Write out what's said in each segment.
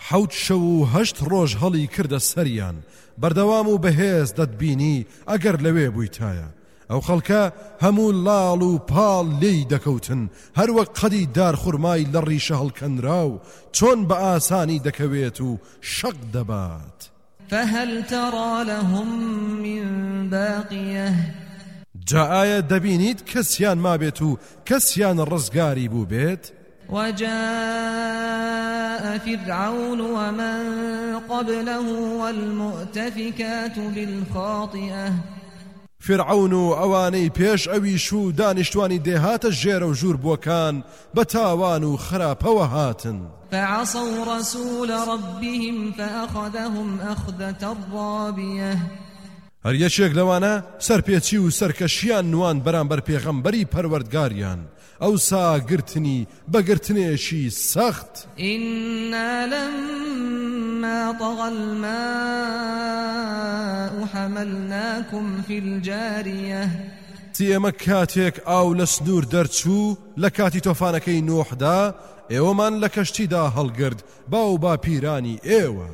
حوت شەو و 8 ڕۆژ هەڵی کردە سەریان بەردەوام و بەهێز دەتبینی ئەگەر لەوێ بوویتایە ئەو خەڵکە هەموو لاڵ و پاڵ لێی دەکەوتن هەروەک قەدی دارخورمای لە ڕیشە هەڵکەندرا و چۆن بە ئاسانی دەکەوێت و شەق دەبات. فهل ترى لهم من باقية جا ئایا دەبینیت کەسیان مابێت و کەسیان ڕزگاری بوو بێت؟ وجاء فرعون ومن قبله والمؤتفكات بالخاطئة فرعون و ئەوانەی پێش ئەویش و دانیشتوانی دێهاتە ژێرە و ژوور بووەکان بە تاوان و خراپەوە هاتن. فعصوا رسول ربهم فأخذهم أخذة رابية هەر یەکێک لەوانە سەرپێچی و سەرکەشیان نوان بەرامبەر پێغەمبەری پەروەردگاریان ئەوسا گرتنی بەگرتنێکی سەخت. إنا لما طغى الماء حملناكم في الجارية ئێمە کاتێک ئاو لە سنوور دەرچوو لە کاتی تۆفانەکەی نوحدا ئێوەمان لە کەشتیدا هەڵگرت باو با پیرانی ئێوە.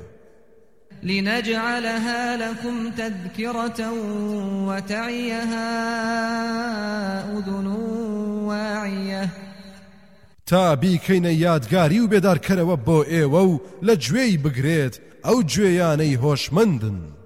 لنجعلها لكم تذكرة وتعيها أذن واعية تا بیکەینە یادگاری و بێدارکەرەوە بۆ ئێوە و لە گوێی بگرێت ئەو گوێیانەی هۆشمەندن.